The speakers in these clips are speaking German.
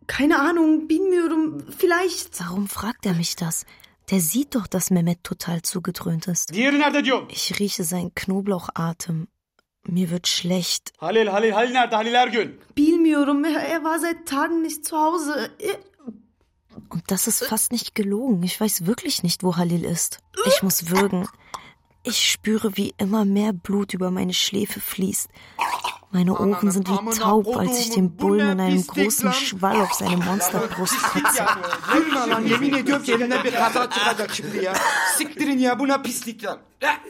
Keine Ahnung, bilmiyorum, vielleicht. Warum fragt er mich das? Der sieht doch, dass Mehmet total zugedröhnt ist. Diğeri nerede diyorum? Ich rieche seinen Knoblauchatem. Mir wird schlecht. Halil nerede? Halil Ergün. Bilmiyorum, er war seit Tagen nicht zu Hause. Und das ist fast nicht gelogen. Ich weiß wirklich nicht, wo Halil ist. Ich muss würgen. Ich spüre, wie immer mehr Blut über meine Schläfe fließt. Meine Ohren sind wie taub, als ich den Bullen in einem großen Schwall auf seine Monsterbrust kotze. Gülme lan, yemin ediyorum ki elinden bir kaza çıkacak şimdi ya. Siktirin ya, bu ne pislik lan.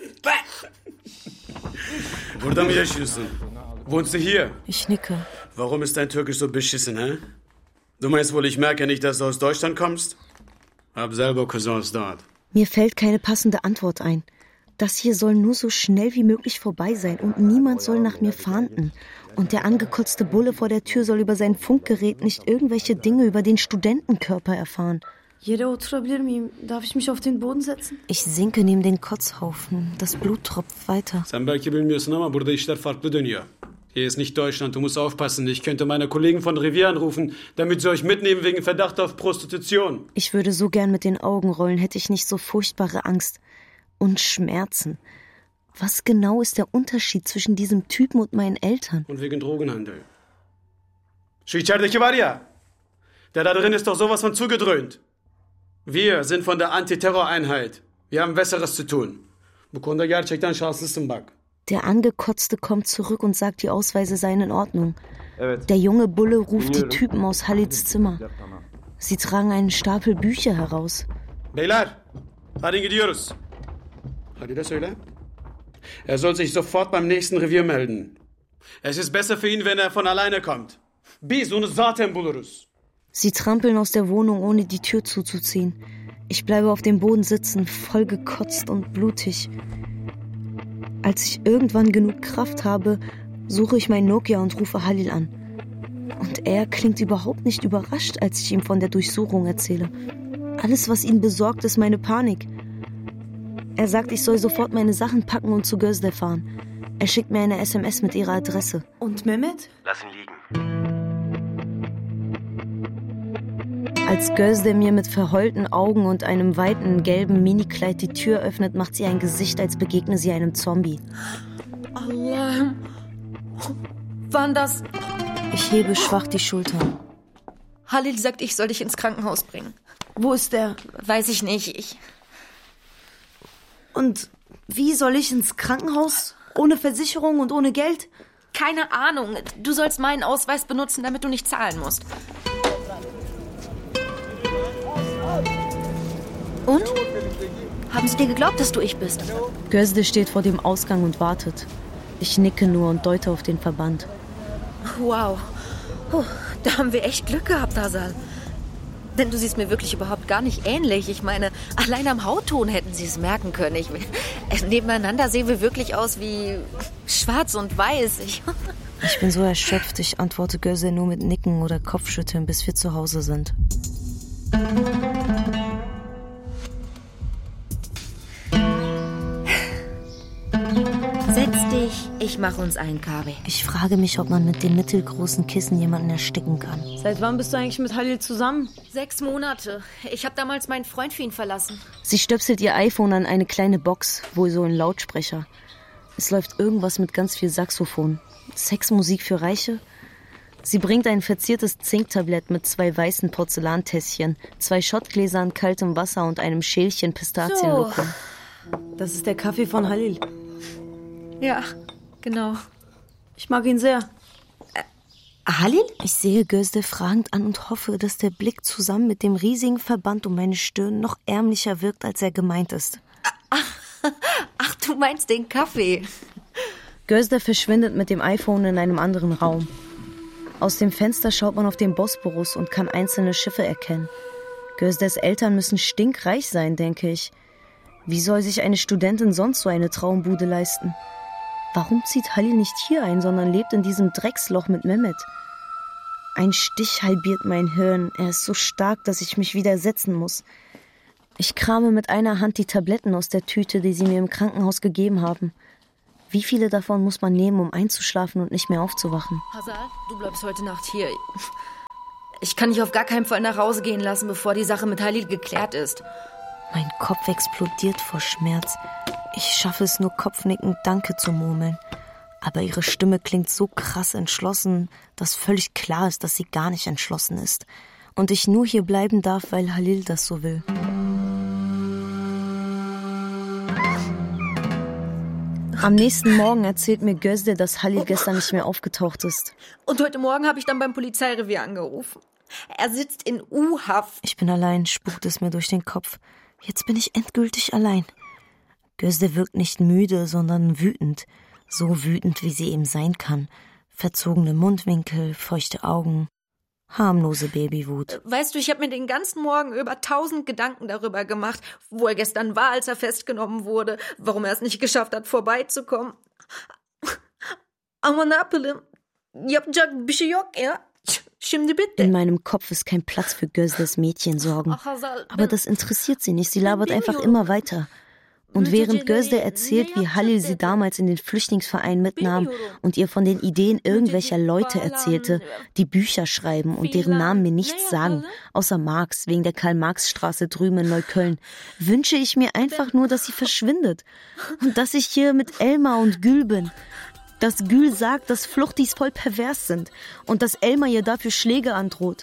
Burada mı yaşıyorsun? Wohnst du hier? Ich nicke. Warum ist dein Türkisch so beschissen, hä? Du meinst wohl, ich merke nicht, dass du aus Deutschland kommst? Hab selber Cousins dort. Mir fällt keine passende Antwort ein. Das hier soll nur so schnell wie möglich vorbei sein und niemand soll nach mir fahnden. Und der angekotzte Bulle vor der Tür soll über sein Funkgerät nicht irgendwelche Dinge über den Studentenkörper erfahren. Yere oturabilir miyim? Darf ich mich auf den Boden setzen? Ich sinke neben den Kotzhaufen. Das Blut tropft weiter. Sen belki bilmiyorsun ama burada işler farklı dönüyor. Hier ist nicht Deutschland, du musst aufpassen. Ich könnte meine Kollegen von Revier anrufen, damit sie euch mitnehmen wegen Verdacht auf Prostitution. Ich würde so gern mit den Augen rollen, hätte ich nicht so furchtbare Angst. Und Schmerzen. Was genau ist der Unterschied zwischen diesem Typen und meinen Eltern? Und wegen Drogenhandel. Şu içerideki var ya, der da drin ist doch sowas von zugedröhnt. Wir sind von der Antiterror-Einheit. Wir haben Besseres zu tun. Bu konuda gerçekten şanslısın bak. Der Angekotzte kommt zurück und sagt, die Ausweise seien in Ordnung. Evet. Der junge Bulle ruft die Typen aus Halils Zimmer. Sie tragen einen Stapel Bücher heraus. Beyler, hadi gidiyoruz. Halil'e söyle. Er soll sich sofort beim nächsten Revier melden. Es ist besser für ihn, wenn er von alleine kommt. Biz onu zaten buluruz. Sie trampeln aus der Wohnung, ohne die Tür zuzuziehen. Ich bleibe auf dem Boden sitzen, voll gekotzt und blutig. Als ich irgendwann genug Kraft habe, suche ich mein Nokia und rufe Halil an. Und er klingt überhaupt nicht überrascht, als ich ihm von der Durchsuchung erzähle. Alles, was ihn besorgt, ist meine Panik. Er sagt, ich soll sofort meine Sachen packen und zu Gözde fahren. Er schickt mir eine SMS mit ihrer Adresse. Und Mehmet? Lass ihn liegen. Als Gözde mir mit verheulten Augen und einem weiten gelben Minikleid die Tür öffnet, macht sie ein Gesicht, als begegne sie einem Zombie. Allah'ım. Wann das? Ich hebe schwach die Schultern. Halil sagt, ich soll dich ins Krankenhaus bringen. Wo ist der? Weiß ich nicht. Und wie soll ich ins Krankenhaus? Ohne Versicherung und ohne Geld? Keine Ahnung. Du sollst meinen Ausweis benutzen, damit du nicht zahlen musst. Und? Haben sie dir geglaubt, dass du ich bist? Gözde steht vor dem Ausgang und wartet. Ich nicke nur und deute auf den Verband. Wow. Da haben wir echt Glück gehabt, Hazal. Denn du siehst mir wirklich überhaupt gar nicht ähnlich. Ich meine, allein am Hautton hätten sie es merken können. Nebeneinander sehen wir wirklich aus wie schwarz und weiß. Ich bin so erschöpft, ich antworte Gözde nur mit Nicken oder Kopfschütteln, bis wir zu Hause sind. Setz dich, ich mache uns einen Kaffee. Ich frage mich, ob man mit dem mittelgroßen Kissen jemanden ersticken kann. Seit wann bist du eigentlich mit Halil zusammen? 6 Monate. Ich habe damals meinen Freund für ihn verlassen. Sie stöpselt ihr iPhone an eine kleine Box, wohl so ein Lautsprecher. Es läuft irgendwas mit ganz viel Saxophon. Sexmusik für Reiche? Sie bringt ein verziertes Zinktablett mit 2 weißen Porzellantässchen, 2 Schottgläsern kaltem Wasser und einem Schälchen Pistazienlikör. Das ist der Kaffee von Halil. Ja, genau. Ich mag ihn sehr. Halil? Ich sehe Gözde fragend an und hoffe, dass der Blick zusammen mit dem riesigen Verband um meine Stirn noch ärmlicher wirkt, als er gemeint ist. Ach, du meinst den Kaffee. Gözde verschwindet mit dem iPhone in einem anderen Raum. Aus dem Fenster schaut man auf den Bosporus und kann einzelne Schiffe erkennen. Gözdes Eltern müssen stinkreich sein, denke ich. Wie soll sich eine Studentin sonst so eine Traumbude leisten? Warum zieht Halil nicht hier ein, sondern lebt in diesem Drecksloch mit Mehmet? Ein Stich halbiert mein Hirn. Er ist so stark, dass ich mich wieder setzen muss. Ich krame mit einer Hand die Tabletten aus der Tüte, die sie mir im Krankenhaus gegeben haben. Wie viele davon muss man nehmen, um einzuschlafen und nicht mehr aufzuwachen? Hazal, du bleibst heute Nacht hier. Ich kann dich auf gar keinen Fall nach Hause gehen lassen, bevor die Sache mit Halil geklärt ist. Mein Kopf explodiert vor Schmerz. Ich schaffe es nur kopfnickend Danke zu murmeln. Aber ihre Stimme klingt so krass entschlossen, dass völlig klar ist, dass sie gar nicht entschlossen ist. Und ich nur hier bleiben darf, weil Halil das so will. Am nächsten Morgen erzählt mir Gözde, dass Halil gestern nicht mehr aufgetaucht ist. Und heute Morgen habe ich dann beim Polizeirevier angerufen. Er sitzt in U-Haft. Ich bin allein, spukt es mir durch den Kopf. Jetzt bin ich endgültig allein. Gözde wirkt nicht müde, sondern wütend. So wütend, wie sie eben sein kann. Verzogene Mundwinkel, feuchte Augen. Harmlose Babywut. Weißt du, ich habe mir den ganzen Morgen über 1000 Gedanken darüber gemacht, wo er gestern war, als er festgenommen wurde, warum er es nicht geschafft hat, vorbeizukommen. In meinem Kopf ist kein Platz für Gözdes Mädchensorgen. Aber das interessiert sie nicht, sie labert einfach immer weiter. Und während Gözde erzählt, wie Halil sie damals in den Flüchtlingsverein mitnahm und ihr von den Ideen irgendwelcher Leute erzählte, die Bücher schreiben und deren Namen mir nichts sagen, außer Marx wegen der Karl-Marx-Straße drüben in Neukölln, wünsche ich mir einfach nur, dass sie verschwindet und dass ich hier mit Elmar und Gül bin. Dass Gül sagt, dass Fluchtis voll pervers sind und dass Elmar ihr dafür Schläge androht.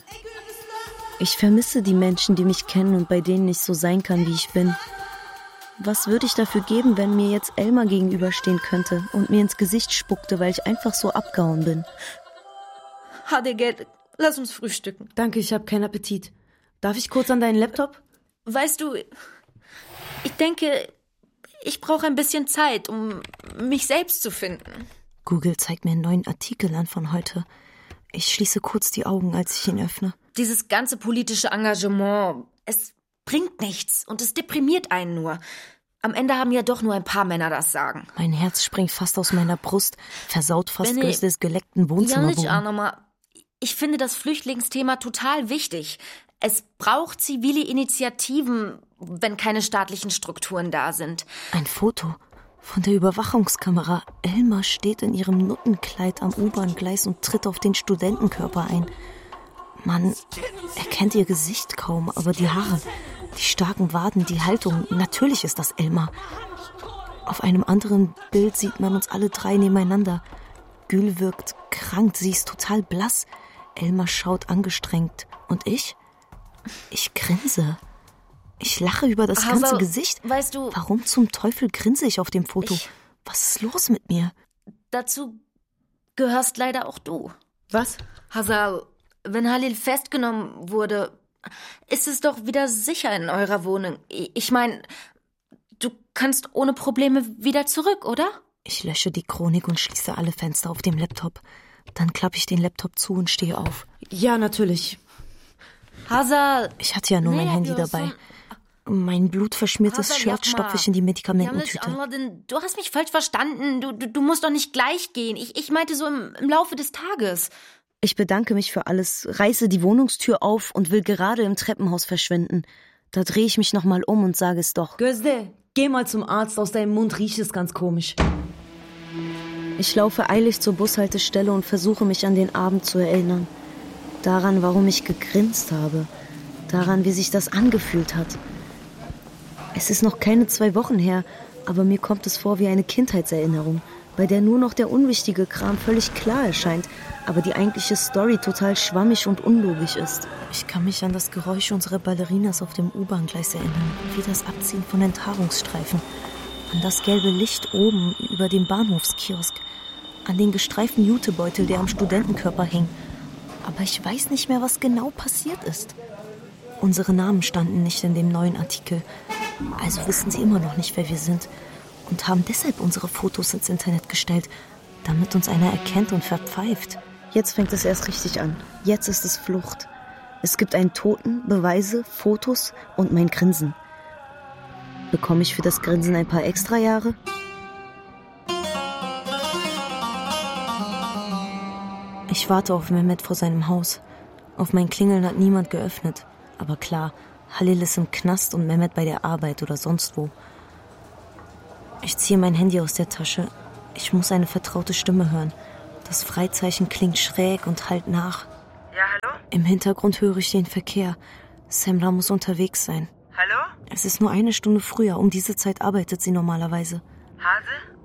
Ich vermisse die Menschen, die mich kennen und bei denen ich so sein kann, wie ich bin. Was würde ich dafür geben, wenn mir jetzt Elmar gegenüberstehen könnte und mir ins Gesicht spuckte, weil ich einfach so abgehauen bin? Hade Geld, lass uns frühstücken. Danke, ich habe keinen Appetit. Darf ich kurz an deinen Laptop? Weißt du, ich denke, ich brauche ein bisschen Zeit, um mich selbst zu finden. Google zeigt mir einen neuen Artikel an von heute. Ich schließe kurz die Augen, als ich ihn öffne. Dieses ganze politische Engagement, es bringt nichts und es deprimiert einen nur. Am Ende haben ja doch nur ein paar Männer das Sagen. Mein Herz springt fast aus meiner Brust, versaut fast Gözdes geleckten Wohnzimmerboden. Ich finde das Flüchtlingsthema total wichtig. Es braucht zivile Initiativen, wenn keine staatlichen Strukturen da sind. Ein Foto von der Überwachungskamera. Elmar steht in ihrem Nuttenkleid am U-Bahn-Gleis und tritt auf den Studentenkörper ein. Man erkennt ihr Gesicht kaum, aber die Haare, die starken Waden, die Haltung, natürlich ist das Elmar. Auf einem anderen Bild sieht man uns alle drei nebeneinander. Gül wirkt krank, sie ist total blass. Elmar schaut angestrengt. Und ich? Ich grinse. Ich lache über das ganze Gesicht. Weißt du, warum zum Teufel grinse ich auf dem Foto? Was ist los mit mir? Dazu gehörst leider auch du. Was? Hazal, wenn Halil festgenommen wurde, ist es doch wieder sicher in eurer Wohnung. Ich meine, du kannst ohne Probleme wieder zurück, oder? Ich lösche die Chronik und schließe alle Fenster auf dem Laptop. Dann klappe ich den Laptop zu und stehe auf. Ja, natürlich. Hazal! Ich hatte ja nur mein Handy dabei. Mein blutverschmiertes Shirt stopfe ich in die Medikamententüte. Du hast mich falsch verstanden. Du musst doch nicht gleich gehen. Ich meinte so im Laufe des Tages. Ich bedanke mich für alles, reiße die Wohnungstür auf und will gerade im Treppenhaus verschwinden. Da drehe ich mich nochmal um und sage es doch. Gözde, geh mal zum Arzt, aus deinem Mund riecht es ganz komisch. Ich laufe eilig zur Bushaltestelle und versuche mich an den Abend zu erinnern. Daran, warum ich gegrinst habe. Daran, wie sich das angefühlt hat. Es ist noch keine 2 Wochen her, aber mir kommt es vor wie eine Kindheitserinnerung, bei der nur noch der unwichtige Kram völlig klar erscheint, aber die eigentliche Story total schwammig und unlogisch ist. Ich kann mich an das Geräusch unserer Ballerinas auf dem U-Bahn-Gleis erinnern, wie das Abziehen von Enthaarungsstreifen, an das gelbe Licht oben über dem Bahnhofskiosk, an den gestreiften Jutebeutel, der am Studentenkörper hing. Aber ich weiß nicht mehr, was genau passiert ist. Unsere Namen standen nicht in dem neuen Artikel, also wissen sie immer noch nicht, wer wir sind und haben deshalb unsere Fotos ins Internet gestellt, damit uns einer erkennt und verpfeift. Jetzt fängt es erst richtig an. Jetzt ist es Flucht. Es gibt einen Toten, Beweise, Fotos und mein Grinsen. Bekomme ich für das Grinsen ein paar Extrajahre? Ich warte auf Mehmet vor seinem Haus. Auf mein Klingeln hat niemand geöffnet. Aber klar, Halil ist im Knast und Mehmet bei der Arbeit oder sonst wo. Ich ziehe mein Handy aus der Tasche. Ich muss eine vertraute Stimme hören. Das Freizeichen klingt schräg und hallt nach. Ja, hallo? Im Hintergrund höre ich den Verkehr. Semra muss unterwegs sein. Hallo? Es ist nur 1 Stunde früher. Um diese Zeit arbeitet sie normalerweise. Hase?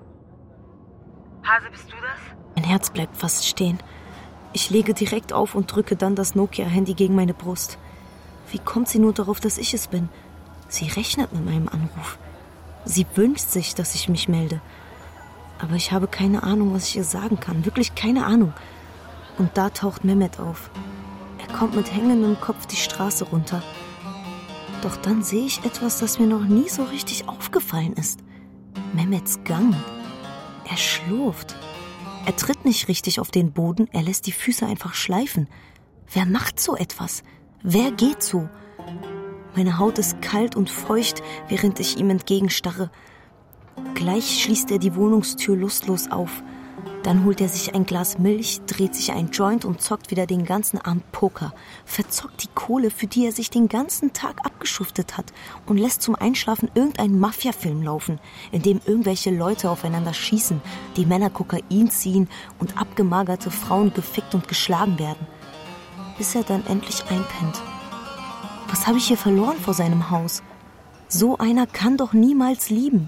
Hase, bist du das? Mein Herz bleibt fast stehen. Ich lege direkt auf und drücke dann das Nokia-Handy gegen meine Brust. Wie kommt sie nur darauf, dass ich es bin? Sie rechnet mit meinem Anruf. Sie wünscht sich, dass ich mich melde. Aber ich habe keine Ahnung, was ich ihr sagen kann. Wirklich keine Ahnung. Und da taucht Mehmet auf. Er kommt mit hängendem Kopf die Straße runter. Doch dann sehe ich etwas, das mir noch nie so richtig aufgefallen ist. Mehmets Gang. Er schlurft. Er tritt nicht richtig auf den Boden, er lässt die Füße einfach schleifen. Wer macht so etwas? Wer geht so? Meine Haut ist kalt und feucht, während ich ihm entgegenstarre. Gleich schließt er die Wohnungstür lustlos auf. Dann holt er sich ein Glas Milch, dreht sich ein Joint und zockt wieder den ganzen Abend Poker. Verzockt die Kohle, für die er sich den ganzen Tag abgeschuftet hat und lässt zum Einschlafen irgendeinen Mafia-Film laufen, in dem irgendwelche Leute aufeinander schießen, die Männer Kokain ziehen und abgemagerte Frauen gefickt und geschlagen werden. Bis er dann endlich einpennt. Was habe ich hier verloren vor seinem Haus? So einer kann doch niemals lieben.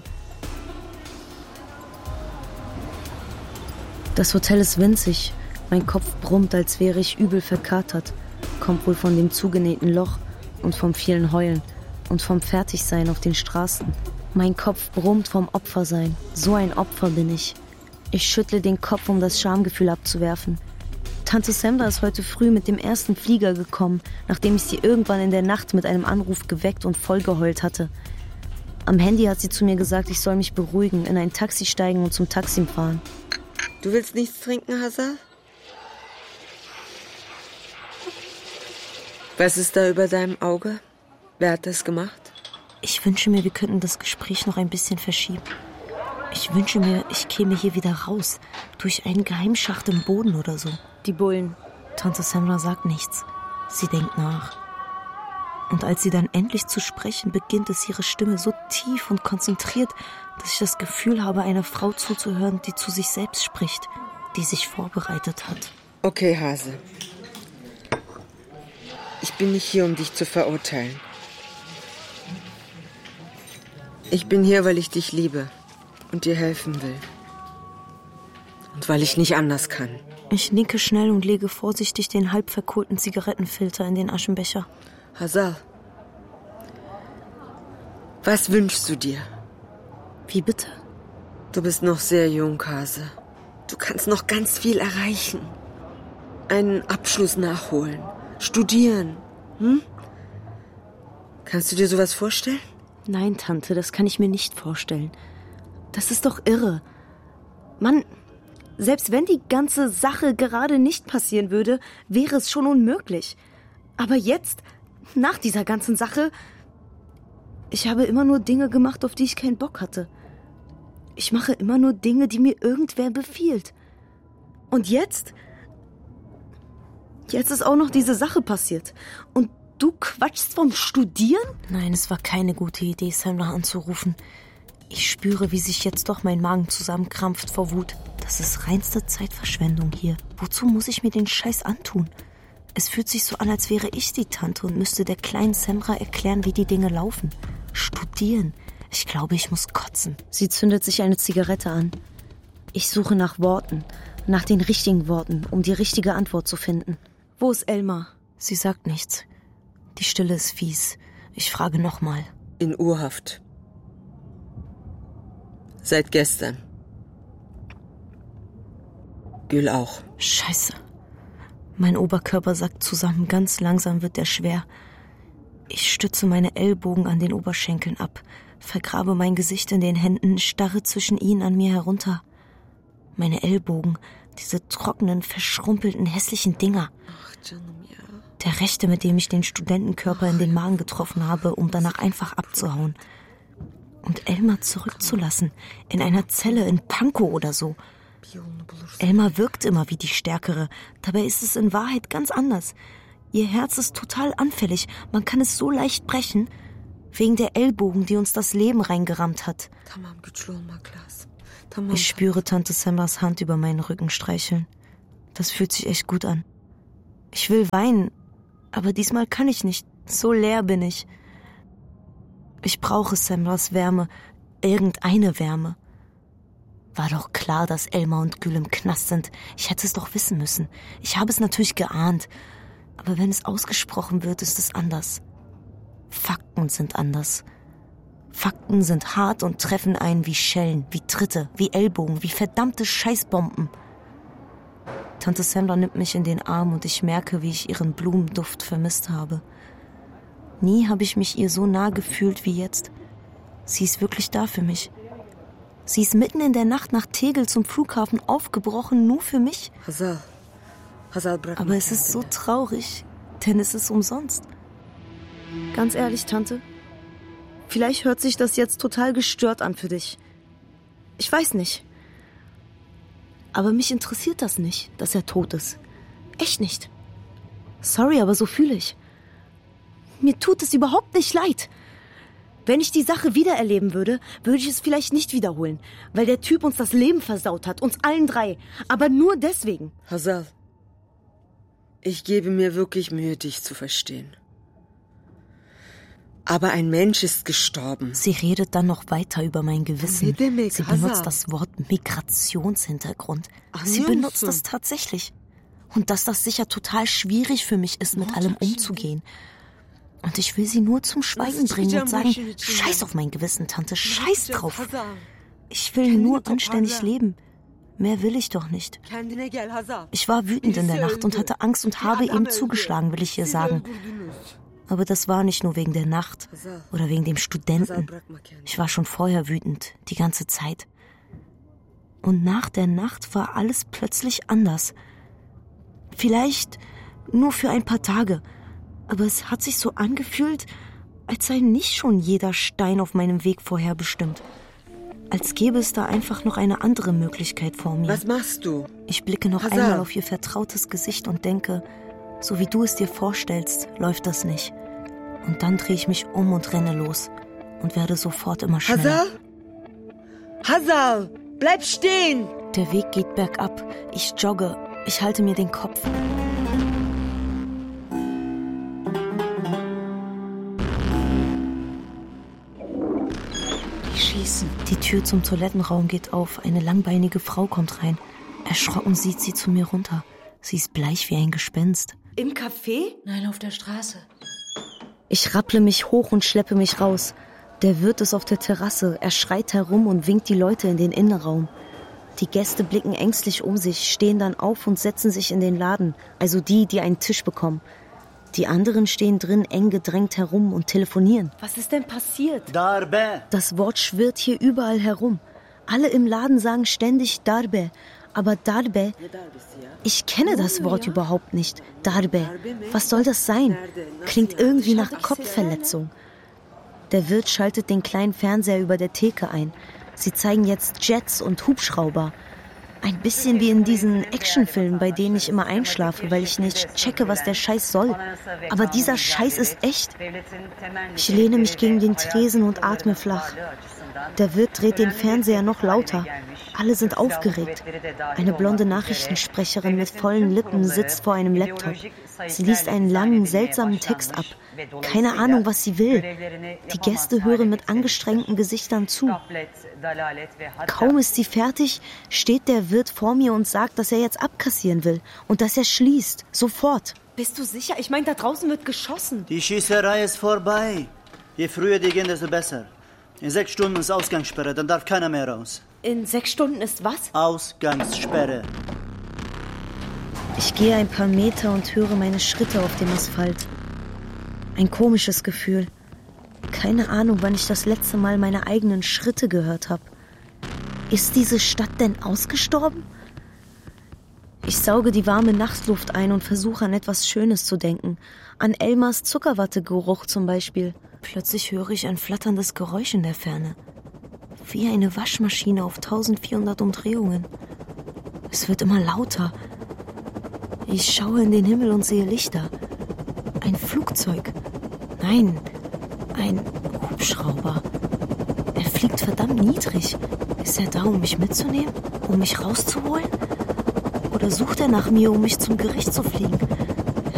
Das Hotel ist winzig. Mein Kopf brummt, als wäre ich übel verkatert. Kommt wohl von dem zugenähten Loch und vom vielen Heulen und vom Fertigsein auf den Straßen. Mein Kopf brummt vom Opfersein. So ein Opfer bin ich. Ich schüttle den Kopf, um das Schamgefühl abzuwerfen. Tante Semra ist heute früh mit dem ersten Flieger gekommen, nachdem ich sie irgendwann in der Nacht mit einem Anruf geweckt und vollgeheult hatte. Am Handy hat sie zu mir gesagt, ich soll mich beruhigen, in ein Taxi steigen und zum Taksim fahren. Du willst nichts trinken, Hazal? Was ist da über deinem Auge? Wer hat das gemacht? Ich wünsche mir, wir könnten das Gespräch noch ein bisschen verschieben. Ich wünsche mir, ich käme hier wieder raus, durch einen Geheimschacht im Boden oder so. Die Bullen. Tante Semra sagt nichts. Sie denkt nach. Und als sie dann endlich zu sprechen beginnt, ist ihre Stimme so tief und konzentriert, dass ich das Gefühl habe, einer Frau zuzuhören, die zu sich selbst spricht, die sich vorbereitet hat. Okay, Hase. Ich bin nicht hier, um dich zu verurteilen. Ich bin hier, weil ich dich liebe und dir helfen will. Und weil ich nicht anders kann. Ich nicke schnell und lege vorsichtig den halb verkohlten Zigarettenfilter in den Aschenbecher. Hazal, was wünschst du dir? Wie bitte? Du bist noch sehr jung, Hase. Du kannst noch ganz viel erreichen. Einen Abschluss nachholen. Studieren. Kannst du dir sowas vorstellen? Nein, Tante, das kann ich mir nicht vorstellen. Das ist doch irre. Mann, selbst wenn die ganze Sache gerade nicht passieren würde, wäre es schon unmöglich. Aber jetzt, nach dieser ganzen Sache, ich habe immer nur Dinge gemacht, auf die ich keinen Bock hatte. Ich mache immer nur Dinge, die mir irgendwer befiehlt. Und jetzt ist auch noch diese Sache passiert. Und du quatschst vom Studieren? Nein, es war keine gute Idee, Semra anzurufen. Ich spüre, wie sich jetzt doch mein Magen zusammenkrampft vor Wut. Das ist reinste Zeitverschwendung hier. Wozu muss ich mir den Scheiß antun? Es fühlt sich so an, als wäre ich die Tante und müsste der kleinen Semra erklären, wie die Dinge laufen. Studieren. Ich glaube, ich muss kotzen. Sie zündet sich eine Zigarette an. Ich suche nach Worten, nach den richtigen Worten, um die richtige Antwort zu finden. Wo ist Elmar? Sie sagt nichts. Die Stille ist fies. Ich frage nochmal. In Urhaft. Seit gestern. Gül auch. Scheiße. Mein Oberkörper sackt zusammen, ganz langsam wird er schwer. Ich stütze meine Ellbogen an den Oberschenkeln ab, vergrabe mein Gesicht in den Händen, starre zwischen ihnen an mir herunter. Meine Ellbogen, diese trockenen, verschrumpelten, hässlichen Dinger. Der rechte, mit dem ich den Studentenkörper in den Magen getroffen habe, um danach einfach abzuhauen. Und Elmar zurückzulassen, in einer Zelle in Pankow oder so. Elmar wirkt immer wie die Stärkere, dabei ist es in Wahrheit ganz anders. Ihr Herz ist total anfällig, man kann es so leicht brechen, wegen der Ellbogen, die uns das Leben reingerammt hat. Ich spüre Tante Semras Hand über meinen Rücken streicheln. Das fühlt sich echt gut an. Ich will weinen, aber diesmal kann ich nicht. So leer bin ich. Ich brauche Semras Wärme, irgendeine Wärme. War doch klar, dass Elmar und Gül im Knast sind. Ich hätte es doch wissen müssen. Ich habe es natürlich geahnt. Aber wenn es ausgesprochen wird, ist es anders. Fakten sind anders. Fakten sind hart und treffen einen wie Schellen, wie Tritte, wie Ellbogen, wie verdammte Scheißbomben. Tante Semra nimmt mich in den Arm und ich merke, wie ich ihren Blumenduft vermisst habe. Nie habe ich mich ihr so nah gefühlt wie jetzt. Sie ist wirklich da für mich. Sie ist mitten in der Nacht nach Tegel zum Flughafen aufgebrochen, nur für mich. Aber es ist so traurig, denn es ist umsonst. Ganz ehrlich, Tante, vielleicht hört sich das jetzt total gestört an für dich. Ich weiß nicht. Aber mich interessiert das nicht, dass er tot ist. Echt nicht. Sorry, aber so fühle ich. Mir tut es überhaupt nicht leid. Wenn ich die Sache wiedererleben würde, würde ich es vielleicht nicht wiederholen, weil der Typ uns das Leben versaut hat, uns allen 3. Aber nur deswegen. Hazal, ich gebe mir wirklich Mühe, dich zu verstehen. Aber ein Mensch ist gestorben. Sie redet dann noch weiter über mein Gewissen. Sie benutzt das Wort Migrationshintergrund. Sie benutzt das tatsächlich. Und dass das sicher total schwierig für mich ist, mit allem umzugehen. Und ich will sie nur zum Schweigen bringen und sagen, scheiß auf mein Gewissen, Tante, scheiß drauf. Ich will nur anständig leben. Mehr will ich doch nicht. Ich war wütend in der Nacht und hatte Angst und habe eben zugeschlagen, will ich ihr sagen. Aber das war nicht nur wegen der Nacht oder wegen dem Studenten. Ich war schon vorher wütend, die ganze Zeit. Und nach der Nacht war alles plötzlich anders. Vielleicht nur für ein paar Tage. Aber es hat sich so angefühlt, als sei nicht schon jeder Stein auf meinem Weg vorherbestimmt. Als gäbe es da einfach noch eine andere Möglichkeit vor mir. Was machst du? Ich blicke noch einmal auf ihr vertrautes Gesicht und denke, so wie du es dir vorstellst, läuft das nicht. Und dann drehe ich mich um und renne los und werde sofort immer schneller. Hazal, bleib stehen! Der Weg geht bergab. Ich jogge. Ich halte mir den Kopf. Die Tür zum Toilettenraum geht auf. Eine langbeinige Frau kommt rein. Erschrocken sieht sie zu mir runter. Sie ist bleich wie ein Gespenst. Im Café? Nein, auf der Straße. Ich rapple mich hoch und schleppe mich raus. Der Wirt ist auf der Terrasse. Er schreit herum und winkt die Leute in den Innenraum. Die Gäste blicken ängstlich um sich, stehen dann auf und setzen sich in den Laden. Also die einen Tisch bekommen. Die anderen stehen drin eng gedrängt herum und telefonieren. Was ist denn passiert? Darbe. Das Wort schwirrt hier überall herum. Alle im Laden sagen ständig Darbe. Aber Darbe, ich kenne das Wort überhaupt nicht. Darbe, was soll das sein? Klingt irgendwie nach Kopfverletzung. Der Wirt schaltet den kleinen Fernseher über der Theke ein. Sie zeigen jetzt Jets und Hubschrauber. Ein bisschen wie in diesen Actionfilmen, bei denen ich immer einschlafe, weil ich nicht checke, was der Scheiß soll. Aber dieser Scheiß ist echt. Ich lehne mich gegen den Tresen und atme flach. Der Wirt dreht den Fernseher noch lauter. Alle sind aufgeregt. Eine blonde Nachrichtensprecherin mit vollen Lippen sitzt vor einem Laptop. Sie liest einen langen, seltsamen Text ab. Keine Ahnung, was sie will. Die Gäste hören mit angestrengten Gesichtern zu. Kaum ist sie fertig, steht der Wirt vor mir und sagt, dass er jetzt abkassieren will und dass er schließt. Sofort. Bist du sicher? Ich meine, da draußen wird geschossen. Die Schießerei ist vorbei. Je früher die gehen, desto besser. In 6 Stunden ist Ausgangssperre, dann darf keiner mehr raus. In 6 Stunden ist was? Ausgangssperre. Ich gehe ein paar Meter und höre meine Schritte auf dem Asphalt. Ein komisches Gefühl. Keine Ahnung, wann ich das letzte Mal meine eigenen Schritte gehört habe. Ist diese Stadt denn ausgestorben? Ich sauge die warme Nachtluft ein und versuche an etwas Schönes zu denken. An Elmars Zuckerwattegeruch zum Beispiel. Plötzlich höre ich ein flatterndes Geräusch in der Ferne. Wie eine Waschmaschine auf 1400 Umdrehungen. Es wird immer lauter. Ich schaue in den Himmel und sehe Lichter. Ein Flugzeug. Nein, ein Hubschrauber. Er fliegt verdammt niedrig. Ist er da, um mich mitzunehmen? Um mich rauszuholen? Oder sucht er nach mir, um mich zum Gericht zu fliegen?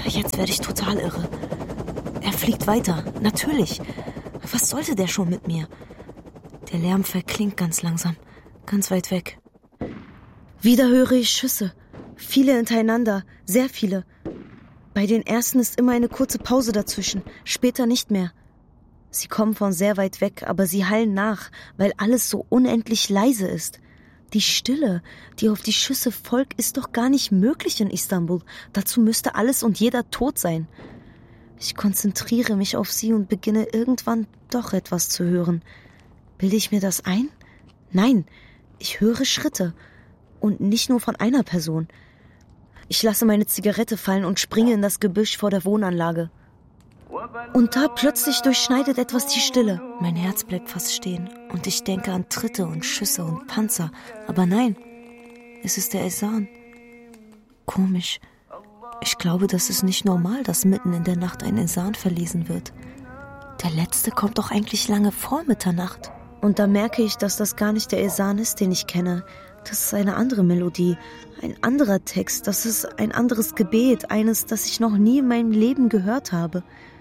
Jetzt werde ich total irre. Er fliegt weiter, natürlich. Was sollte der schon mit mir? Der Lärm verklingt ganz langsam, ganz weit weg. Wieder höre ich Schüsse. Viele hintereinander, sehr viele. Bei den ersten ist immer eine kurze Pause dazwischen, später nicht mehr. Sie kommen von sehr weit weg, aber sie hallen nach, weil alles so unendlich leise ist. Die Stille, die auf die Schüsse folgt, ist doch gar nicht möglich in Istanbul. Dazu müsste alles und jeder tot sein. Ich konzentriere mich auf sie und beginne irgendwann doch etwas zu hören. Bilde ich mir das ein? Nein, ich höre Schritte. Und nicht nur von einer Person. Ich lasse meine Zigarette fallen und springe in das Gebüsch vor der Wohnanlage. Und da plötzlich durchschneidet etwas die Stille. Mein Herz bleibt fast stehen und ich denke an Tritte und Schüsse und Panzer. Aber nein, es ist der Esan. Komisch. Ich glaube, das ist nicht normal, dass mitten in der Nacht ein Esan verlesen wird. Der letzte kommt doch eigentlich lange vor Mitternacht. Und da merke ich, dass das gar nicht der Esan ist, den ich kenne. Das ist eine andere Melodie, ein anderer Text, das ist ein anderes Gebet, eines, das ich noch nie in meinem Leben gehört habe.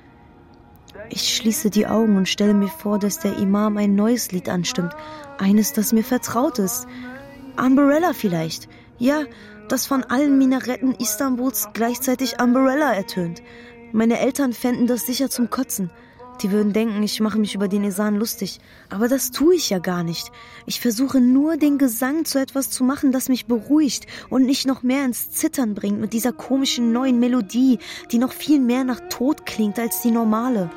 Ich schließe die Augen und stelle mir vor, dass der Imam ein neues Lied anstimmt, eines, das mir vertraut ist. Umbrella vielleicht. Ja, das von allen Minaretten Istanbuls gleichzeitig Umbrella ertönt. Meine Eltern fänden das sicher zum Kotzen. Die würden denken, ich mache mich über den Esan lustig. Aber das tue ich ja gar nicht. Ich versuche nur, den Gesang zu etwas zu machen, das mich beruhigt und nicht noch mehr ins Zittern bringt mit dieser komischen neuen Melodie, die noch viel mehr nach Tod klingt als die normale.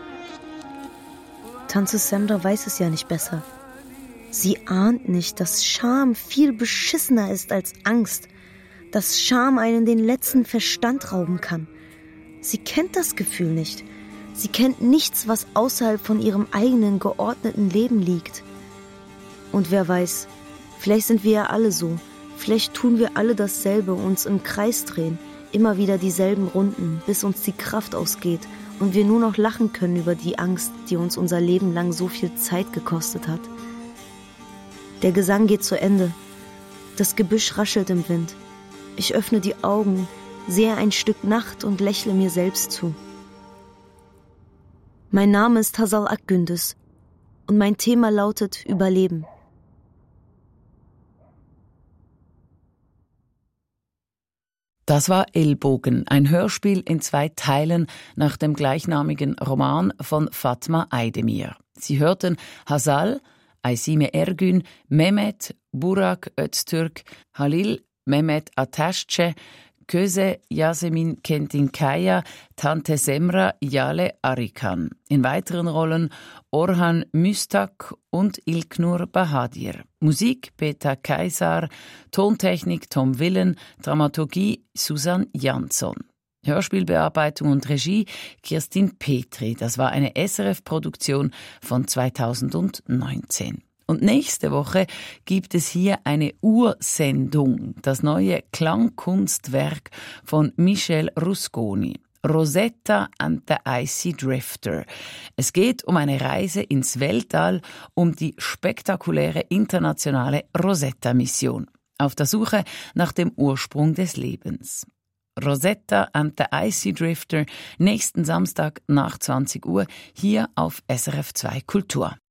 Tante Semra weiß es ja nicht besser. Sie ahnt nicht, dass Scham viel beschissener ist als Angst. Dass Scham einen den letzten Verstand rauben kann. Sie kennt das Gefühl nicht. Sie kennt nichts, was außerhalb von ihrem eigenen geordneten Leben liegt. Und wer weiß, vielleicht sind wir ja alle so. Vielleicht tun wir alle dasselbe, uns im Kreis drehen, immer wieder dieselben Runden, bis uns die Kraft ausgeht und wir nur noch lachen können über die Angst, die uns unser Leben lang so viel Zeit gekostet hat. Der Gesang geht zu Ende. Das Gebüsch raschelt im Wind. Ich öffne die Augen, sehe ein Stück Nacht und lächle mir selbst zu. Mein Name ist Hazal Akgündüz und mein Thema lautet Überleben. Das war Ellbogen, ein Hörspiel in 2 Teilen nach dem gleichnamigen Roman von Fatma Aydemir. Sie hörten Hazal, Aysime Ergün, Mehmet, Burak Öztürk, Halil, Mehmet Ateşçe, Köse Yasemin Kentin-Kaya, Tante Semra Yale Arikan. In weiteren Rollen Orhan Müstak und Ilknur Bahadir. Musik Peter Kaysar, Tontechnik Tom Willen, Dramaturgie Susan Jansson. Hörspielbearbeitung und Regie Kirstin Petri. Das war eine SRF-Produktion von 2019. Und nächste Woche gibt es hier eine Ursendung, das neue Klangkunstwerk von Michel Rusconi, Rosetta and the Icy Drifter. Es geht um eine Reise ins Weltall, um die spektakuläre internationale Rosetta-Mission, auf der Suche nach dem Ursprung des Lebens. Rosetta and the Icy Drifter, nächsten Samstag nach 20 Uhr hier auf SRF 2 Kultur.